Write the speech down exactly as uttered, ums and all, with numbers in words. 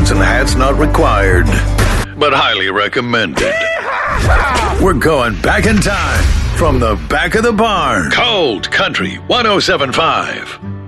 license and hats not required, but highly recommended. We're going back in time from the back of the barn. Cold Country one oh seven point five.